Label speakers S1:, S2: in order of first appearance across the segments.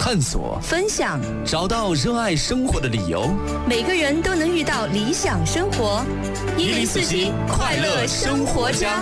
S1: 探索、
S2: 分享，
S1: 找到热爱生活的理由。
S2: 每个人都能遇到理想生活。104期快乐生活家。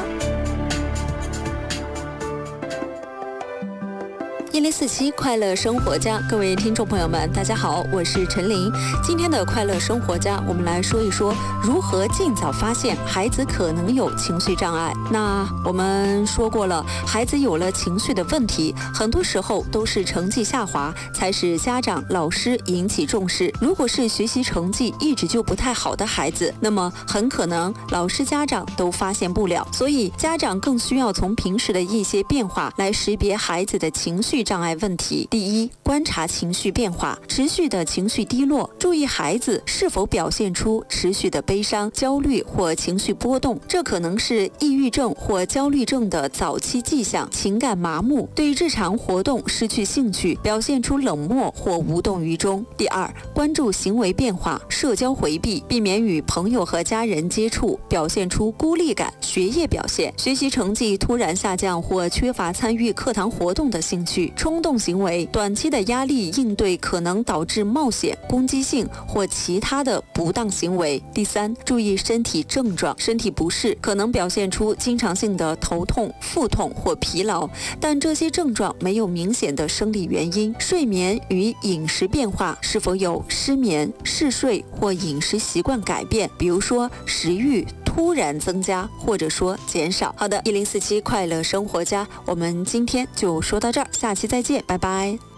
S3: 104期快乐生活家，各位听众朋友们，大家好，我是陈琳。今天的快乐生活家，我们来说一说如何尽早发现孩子可能有情绪障碍。那我们说过了，孩子有了情绪的问题，很多时候都是成绩下滑才使家长、老师引起重视。如果是学习成绩一直就不太好的孩子，那么很可能老师、家长都发现不了。所以家长更需要从平时的一些变化来识别孩子的情绪障碍问题。第一，观察情绪变化，持续的情绪低落，注意孩子是否表现出持续的悲伤、焦虑或情绪波动，这可能是抑郁症或焦虑症的早期迹象。情感麻木，对日常活动失去兴趣，表现出冷漠或无动于衷。第二，关注行为变化，社交回避，避免与朋友和家人接触，表现出孤立感。学业表现，学习成绩突然下降或缺乏参与课堂活动的兴趣。冲动行为，短期的压力应对可能导致冒险、攻击性或其他的不当行为。第三，注意身体症状，身体不适可能表现出经常性的头痛、腹痛或疲劳，但这些症状没有明显的生理原因。睡眠与饮食变化，是否有失眠、嗜睡或饮食习惯改变，比如说食欲突然增加或者说减少。好的，104期快乐生活家，我们今天就说到这儿，下期再见，拜拜。